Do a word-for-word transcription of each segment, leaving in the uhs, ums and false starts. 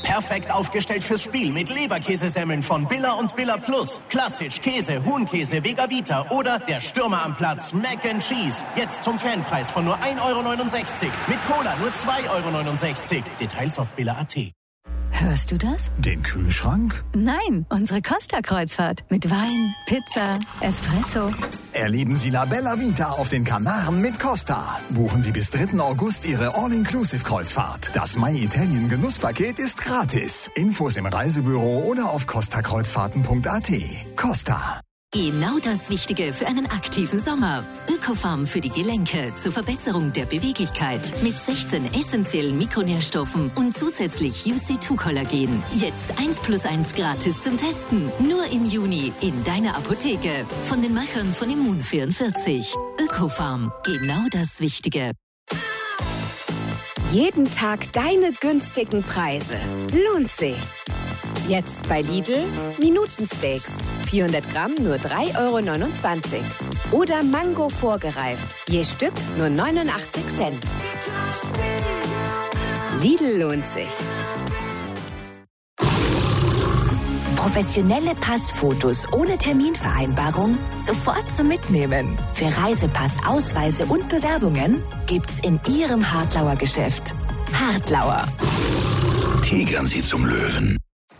Perfekt aufgestellt fürs Spiel mit Leberkäsesemmeln von Billa und Billa Plus. Klassisch, Käse, Huhnkäse, Vega Vita oder der Stürmer am Platz, Mac and Cheese. Jetzt zum Fanpreis von nur ein Euro neunundsechzig. Mit Cola nur zwei Euro neunundsechzig. Details auf billa punkt at. Hörst du das? Den Kühlschrank? Nein, unsere Costa-Kreuzfahrt. Mit Wein, Pizza, Espresso. Erleben Sie La Bella Vita auf den Kanaren mit Costa. Buchen Sie bis dritten August Ihre All-Inclusive-Kreuzfahrt. Das My Italien Genusspaket ist gratis. Infos im Reisebüro oder auf costa kreuzfahrten punkt at. Costa. Genau das Richtige für einen aktiven Sommer. Ökofarm für die Gelenke zur Verbesserung der Beweglichkeit mit sechzehn essentiellen Mikronährstoffen und zusätzlich U C zwei Kollagen. Jetzt eins plus eins gratis zum Testen. Nur im Juni in deiner Apotheke. Von den Machern von Immun vierundvierzig. Ökofarm. Genau das Richtige. Jeden Tag deine günstigen Preise. Lohnt sich. Jetzt bei Lidl Minutensteaks. vierhundert Gramm nur drei Euro neunundzwanzig. Oder Mango vorgereift. Je Stück nur neunundachtzig Cent. Lidl lohnt sich. Professionelle Passfotos ohne Terminvereinbarung sofort zum Mitnehmen. Für Reisepass, Ausweise und Bewerbungen gibt's in Ihrem Hartlauer Geschäft. Hartlauer. Tigern Sie zum Löwen.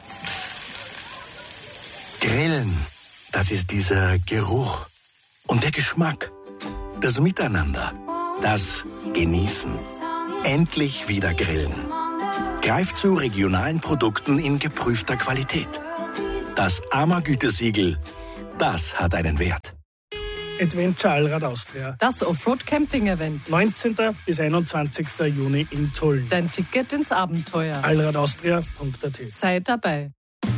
Grillen, das ist dieser Geruch und der Geschmack, das Miteinander, das Genießen. Endlich wieder grillen. Greift zu regionalen Produkten in geprüfter Qualität. Das A M A-Gütesiegel, das hat einen Wert. Adventure Allrad Austria. Das Offroad-Camping-Event. neunzehnten bis einundzwanzigsten Juni in Tulln. Dein Ticket ins Abenteuer. allradaustria punkt at. Sei dabei.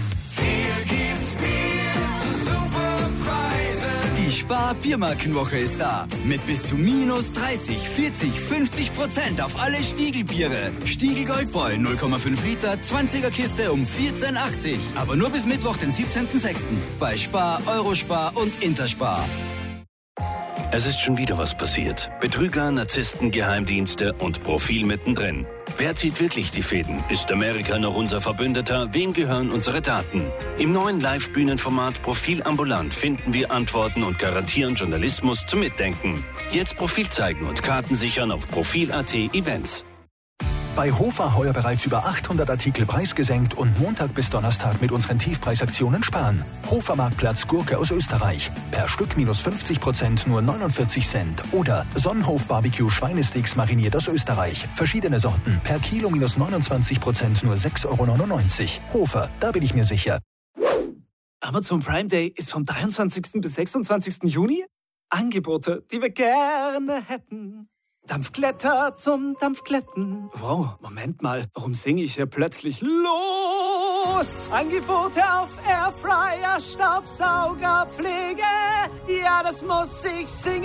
Die Spar-Biermarkenwoche ist da. Mit bis zu minus dreißig, vierzig, fünfzig Prozent auf alle Stiegelbiere. Stiegel Goldbräu null Komma fünf Liter, zwanziger Kiste um vierzehn achtzig. Aber nur bis Mittwoch, den siebzehnten sechsten Bei Spar, Eurospar und Interspar. Es ist schon wieder was passiert. Betrüger, Narzissten, Geheimdienste und Profil mittendrin. Wer zieht wirklich die Fäden? Ist Amerika noch unser Verbündeter? Wem gehören unsere Daten? Im neuen Live-Bühnenformat Profil ambulant finden wir Antworten und garantieren Journalismus zum Mitdenken. Jetzt Profil zeigen und Karten sichern auf profil punkt at Events. Bei Hofer heuer bereits über achthundert Artikel preisgesenkt und Montag bis Donnerstag mit unseren Tiefpreisaktionen sparen. Hofer Marktplatz Gurke aus Österreich. Per Stück minus fünfzig Prozent nur neunundvierzig Cent. Oder Sonnenhof Barbecue Schweinesticks mariniert aus Österreich. Verschiedene Sorten. Per Kilo minus neunundzwanzig Prozent nur sechs Euro neunundneunzig. Hofer, da bin ich mir sicher. Amazon Prime Day ist vom dreiundzwanzigsten bis sechsundzwanzigsten Juni. Angebote, die wir gerne hätten. Dampfkletter zum Dampfkletten. Wow, Moment mal, warum singe ich hier plötzlich los? Angebote auf Airfryer, Staubsauger, Pflege. Ja, das muss ich singen.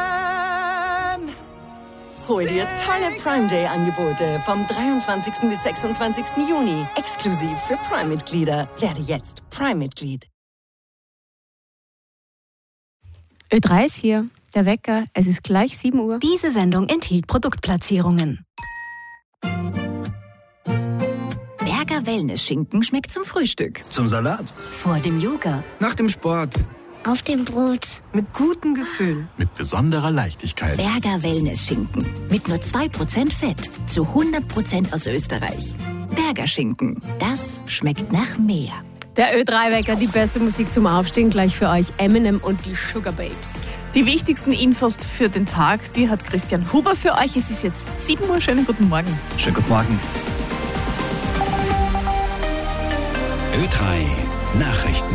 Hol dir tolle Prime Day Angebote vom dreiundzwanzigsten bis sechsundzwanzigsten Juni. Exklusiv für Prime-Mitglieder. Werde jetzt Prime-Mitglied. Ö drei ist hier. Der Wecker, es ist gleich sieben Uhr. Diese Sendung enthielt Produktplatzierungen. Berger Wellness-Schinken schmeckt zum Frühstück. Zum Salat. Vor dem Yoga. Nach dem Sport. Auf dem Brot. Mit gutem Gefühl. Mit besonderer Leichtigkeit. Berger Wellness-Schinken. Mit nur zwei Prozent Fett. Zu hundert Prozent aus Österreich. Berger Schinken. Das schmeckt nach mehr. Der Ö drei Wecker, die beste Musik zum Aufstehen, gleich für euch Eminem und die Sugar Babes. Die wichtigsten Infos für den Tag, die hat Christian Huber für euch. Es ist jetzt sieben Uhr. Schönen guten Morgen. Schönen guten Morgen. Ö drei Nachrichten.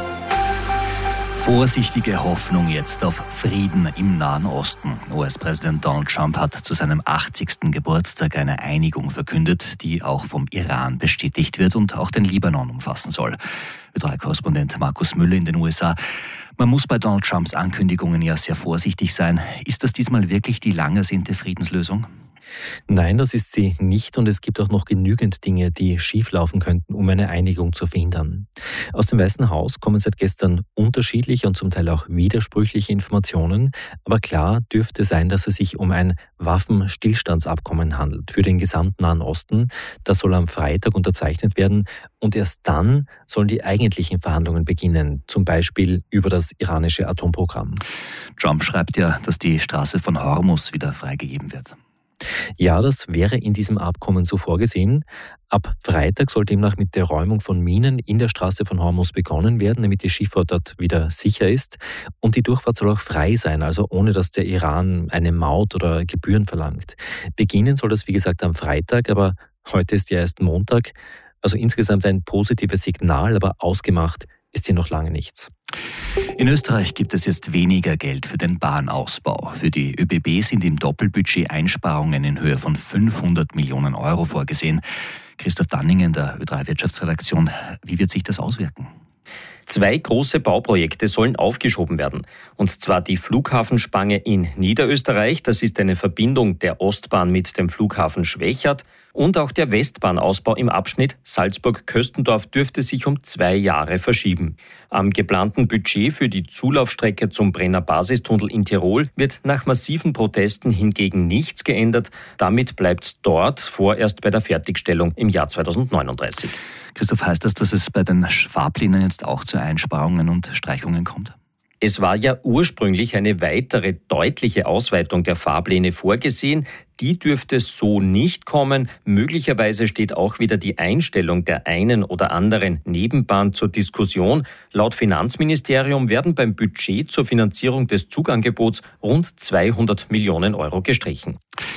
Vorsichtige Hoffnung jetzt auf Frieden im Nahen Osten. U S-Präsident Donald Trump hat zu seinem achtzigsten Geburtstag eine Einigung verkündet, die auch vom Iran bestätigt wird und auch den Libanon umfassen soll. Ö drei Korrespondent Markus Müller in den U S A. Man muss bei Donald Trumps Ankündigungen ja sehr vorsichtig sein. Ist das diesmal wirklich die lang ersehnte Friedenslösung? Nein, das ist sie nicht und es gibt auch noch genügend Dinge, die schieflaufen könnten, um eine Einigung zu verhindern. Aus dem Weißen Haus kommen seit gestern unterschiedliche und zum Teil auch widersprüchliche Informationen, aber klar dürfte sein, dass es sich um ein Waffenstillstandsabkommen handelt für den gesamten Nahen Osten. Das soll am Freitag unterzeichnet werden und erst dann sollen die eigentlichen Verhandlungen beginnen, zum Beispiel über das iranische Atomprogramm. Trump schreibt ja, dass die Straße von Hormuz wieder freigegeben wird. Ja, das wäre in diesem Abkommen so vorgesehen. Ab Freitag soll demnach mit der Räumung von Minen in der Straße von Hormuz begonnen werden, damit die Schifffahrt dort wieder sicher ist. Und die Durchfahrt soll auch frei sein, also ohne dass der Iran eine Maut oder Gebühren verlangt. Beginnen soll das, wie gesagt, am Freitag, aber heute ist ja erst Montag. Also insgesamt ein positives Signal, aber ausgemacht ist hier noch lange nichts. In Österreich gibt es jetzt weniger Geld für den Bahnausbau. Für die ÖBB sind im Doppelbudget Einsparungen in Höhe von fünfhundert Millionen Euro vorgesehen. Christoph Danningen der Ö drei Wirtschaftsredaktion, wie wird sich das auswirken? Zwei große Bauprojekte sollen aufgeschoben werden. Und zwar die Flughafenspange in Niederösterreich, das ist eine Verbindung der Ostbahn mit dem Flughafen Schwechat, und auch der Westbahnausbau im Abschnitt Salzburg-Köstendorf dürfte sich um zwei Jahre verschieben. Am geplanten Budget für die Zulaufstrecke zum Brenner Basistunnel in Tirol wird nach massiven Protesten hingegen nichts geändert. Damit bleibt es dort vorerst bei der Fertigstellung im Jahr zweitausendneununddreißig. Christoph, heißt das, dass es bei den Fahrplänen jetzt auch zu Einsparungen und Streichungen kommt? Es war ja ursprünglich eine weitere deutliche Ausweitung der Fahrpläne vorgesehen. Die dürfte so nicht kommen. Möglicherweise steht auch wieder die Einstellung der einen oder anderen Nebenbahn zur Diskussion. Laut Finanzministerium werden beim Budget zur Finanzierung des Zugangebots rund zweihundert Millionen Euro gestrichen.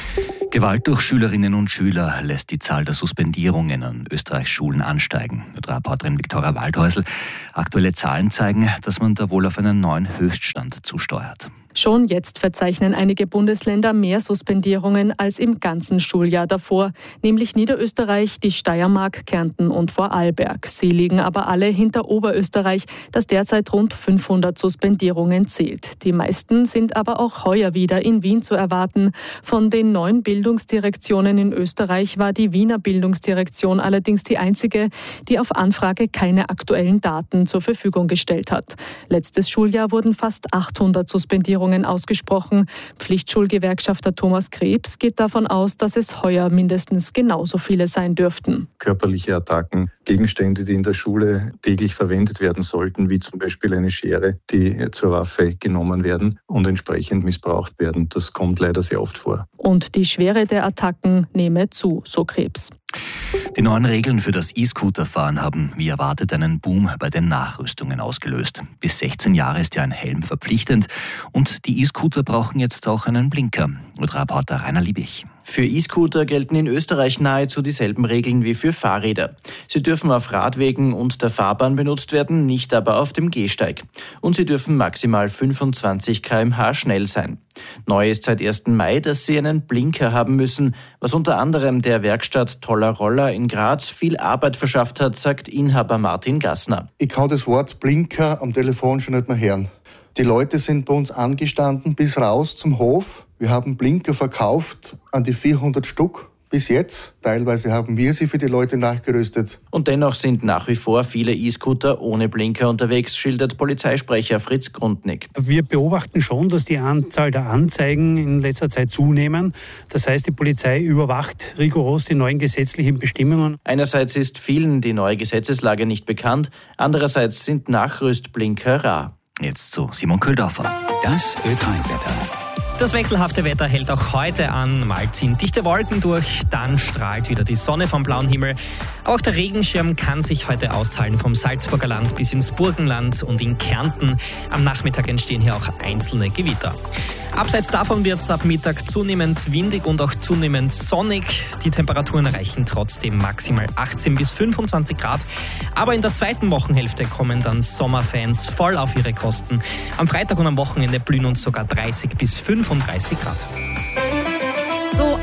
Gewalt durch Schülerinnen und Schüler lässt die Zahl der Suspendierungen an Österreichs Schulen ansteigen. Reporterin Viktoria Waldhäusl. Aktuelle Zahlen zeigen, dass man da wohl auf einen neuen Höchststand zusteuert. Schon jetzt verzeichnen einige Bundesländer mehr Suspendierungen als im ganzen Schuljahr davor, nämlich Niederösterreich, die Steiermark, Kärnten und Vorarlberg. Sie liegen aber alle hinter Oberösterreich, das derzeit rund fünfhundert Suspendierungen zählt. Die meisten sind aber auch heuer wieder in Wien zu erwarten. Von den neun Bildungsdirektionen in Österreich war die Wiener Bildungsdirektion allerdings die einzige, die auf Anfrage keine aktuellen Daten zur Verfügung gestellt hat. Letztes Schuljahr wurden fast achthundert Suspendierungen ausgesprochen. Pflichtschulgewerkschafter Thomas Krebs geht davon aus, dass es heuer mindestens genauso viele sein dürften. Körperliche Attacken, Gegenstände, die in der Schule täglich verwendet werden sollten, wie zum Beispiel eine Schere, die zur Waffe genommen werden und entsprechend missbraucht werden. Das kommt leider sehr oft vor. Und die Schwere der Attacken nehme zu, so Krebs. Die neuen Regeln für das E-Scooter-Fahren haben, wie erwartet, einen Boom bei den Nachrüstungen ausgelöst. Bis sechzehn Jahre ist ja ein Helm verpflichtend und die E-Scooter brauchen jetzt auch einen Blinker. Reporter Rainer Liebig. Für E-Scooter gelten in Österreich nahezu dieselben Regeln wie für Fahrräder. Sie dürfen auf Radwegen und der Fahrbahn benutzt werden, nicht aber auf dem Gehsteig. Und sie dürfen maximal fünfundzwanzig Kilometer pro Stunde schnell sein. Neu ist seit ersten Mai, dass sie einen Blinker haben müssen, was unter anderem der Werkstatt Toller Roller in Graz viel Arbeit verschafft hat, sagt Inhaber Martin Gassner. Ich kann das Wort Blinker am Telefon schon nicht mehr hören. Die Leute sind bei uns angestanden bis raus zum Hof. Wir haben Blinker verkauft an die vierhundert Stück bis jetzt. Teilweise haben wir sie für die Leute nachgerüstet. Und dennoch sind nach wie vor viele E-Scooter ohne Blinker unterwegs, schildert Polizeisprecher Fritz Grundnick. Wir beobachten schon, dass die Anzahl der Anzeigen in letzter Zeit zunehmen. Das heißt, die Polizei überwacht rigoros die neuen gesetzlichen Bestimmungen. Einerseits ist vielen die neue Gesetzeslage nicht bekannt, andererseits sind Nachrüstblinker rar. Jetzt zu Simon Köldorfer. Das Ö drei Wetter. Das wechselhafte Wetter hält auch heute an. Mal ziehen dichte Wolken durch, dann strahlt wieder die Sonne vom blauen Himmel. Auch der Regenschirm kann sich heute auszahlen vom Salzburger Land bis ins Burgenland und in Kärnten. Am Nachmittag entstehen hier auch einzelne Gewitter. Abseits davon wird es ab Mittag zunehmend windig und auch zunehmend sonnig. Die Temperaturen erreichen trotzdem maximal achtzehn bis fünfundzwanzig Grad. Aber in der zweiten Wochenhälfte kommen dann Sommerfans voll auf ihre Kosten. Am Freitag und am Wochenende blühen uns sogar dreißig bis fünfunddreißig Grad. So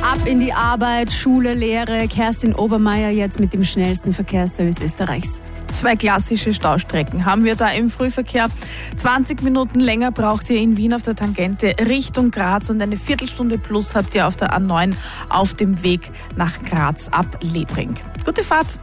ab in die Arbeit, Schule, Lehre. Kerstin Obermeier jetzt mit dem schnellsten Verkehrsservice Österreichs. Zwei klassische Staustrecken haben wir da im Frühverkehr. zwanzig Minuten länger braucht ihr in Wien auf der Tangente Richtung Graz und eine Viertelstunde plus habt ihr auf der A neun auf dem Weg nach Graz ab Lebring. Gute Fahrt!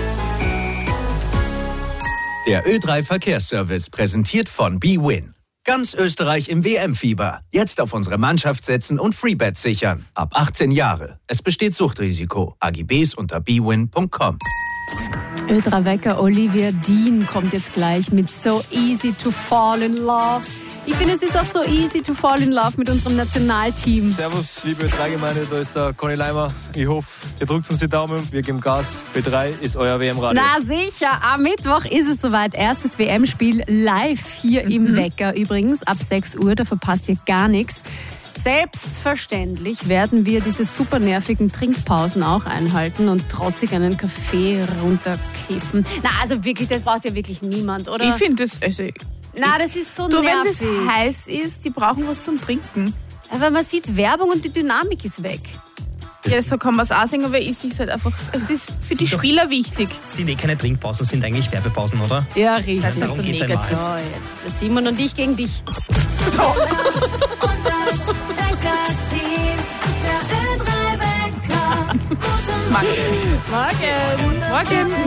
Der Ö drei Verkehrsservice, präsentiert von B-Win. Ganz Österreich im W M-Fieber. Jetzt auf unsere Mannschaft setzen und Freebets sichern. Ab achtzehn Jahre. Es besteht Suchtrisiko. A G Bs unter b win punkt com. Ö drei Wecker Olivia Dean kommt jetzt gleich mit So Easy to Fall in Love. Ich finde, es ist auch so easy to fall in love mit unserem Nationalteam. Servus, liebe Ö drei Gemeinde, da ist der Conny Leimer. Ich hoffe, ihr drückt uns die Daumen, wir geben Gas. Ö drei ist euer W M-Radio. Na sicher, am Mittwoch ist es soweit. Erstes W M-Spiel live hier mhm. im Wecker übrigens, ab sechs Uhr, da verpasst ihr gar nichts. Selbstverständlich werden wir diese super nervigen Trinkpausen auch einhalten und trotzig einen Kaffee runterkippen. Na, also wirklich, das braucht ja wirklich niemand, oder? Ich finde das, also... Na, das ist so du, nervig. Wenn das heiß ist, die brauchen was zum Trinken. Aber man sieht Werbung und die Dynamik ist weg. Ja, so kann man es auch sagen, aber es ist halt einfach, es ist für die Spieler wichtig. Sind eh keine Trinkpausen, sind eigentlich Werbepausen, oder? Ja, richtig. Das darum geht's so, jetzt der Simon und ich gegen dich. Morgen. Morgen. Morgen.